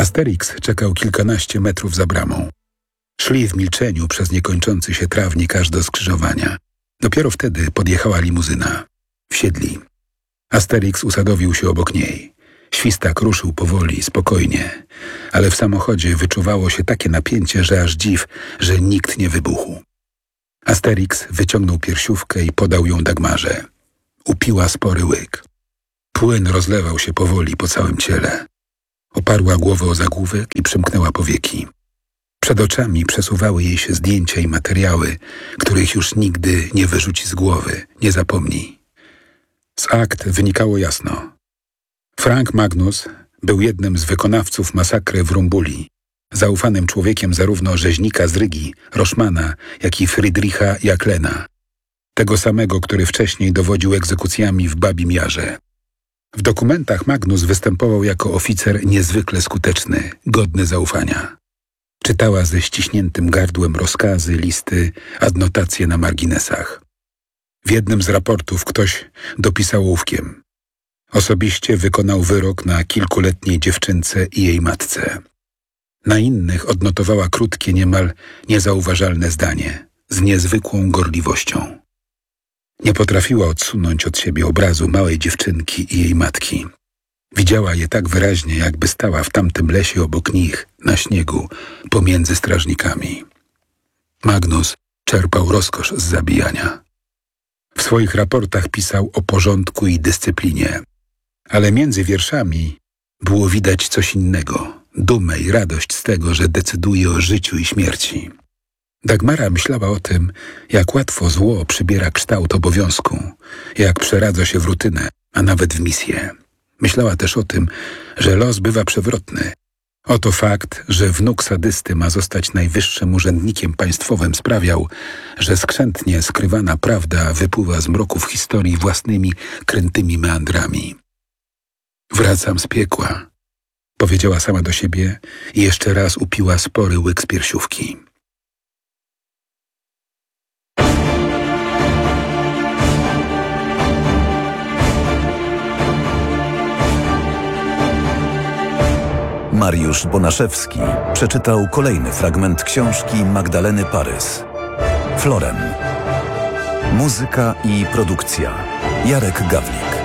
Asterix czekał kilkanaście metrów za bramą. Szli w milczeniu przez niekończący się trawnik aż do skrzyżowania. Dopiero wtedy podjechała limuzyna. Wsiedli. Asterix usadowił się obok niej. Świstak ruszył powoli, spokojnie, ale w samochodzie wyczuwało się takie napięcie, że aż dziw, że nikt nie wybuchł. Asterix wyciągnął piersiówkę i podał ją Dagmarze. Upiła spory łyk. Płyn rozlewał się powoli po całym ciele. Oparła głowę o zagłówek i przymknęła powieki. Przed oczami przesuwały jej się zdjęcia i materiały, których już nigdy nie wyrzuci z głowy, nie zapomni. Z akt wynikało jasno. Frank Magnus był jednym z wykonawców masakry w Rumbuli, zaufanym człowiekiem zarówno rzeźnika z Rygi, Roszmana, jak i Friedricha Jaklena, tego samego, który wcześniej dowodził egzekucjami w Babim Jarze. W dokumentach Magnus występował jako oficer niezwykle skuteczny, godny zaufania. Czytała ze ściśniętym gardłem rozkazy, listy, adnotacje na marginesach. W jednym z raportów ktoś dopisał ołówkiem: osobiście wykonał wyrok na kilkuletniej dziewczynce i jej matce. Na innych odnotowała krótkie, niemal niezauważalne zdanie, z niezwykłą gorliwością. Nie potrafiła odsunąć od siebie obrazu małej dziewczynki i jej matki. Widziała je tak wyraźnie, jakby stała w tamtym lesie obok nich, na śniegu, pomiędzy strażnikami. Magnus czerpał rozkosz z zabijania. W swoich raportach pisał o porządku i dyscyplinie, ale między wierszami było widać coś innego, dumę i radość z tego, że decyduje o życiu i śmierci. Dagmara myślała o tym, jak łatwo zło przybiera kształt obowiązku, jak przeradza się w rutynę, a nawet w misję. Myślała też o tym, że los bywa przewrotny. Oto fakt, że wnuk sadysty ma zostać najwyższym urzędnikiem państwowym, sprawiał, że skrzętnie skrywana prawda wypływa z mroków historii własnymi, krętymi meandrami. Wracam z piekła, powiedziała sama do siebie i jeszcze raz upiła spory łyk z piersiówki. Mariusz Bonaszewski przeczytał kolejny fragment książki Magdaleny Parys. Florem. Muzyka i produkcja Jarek Gawlik.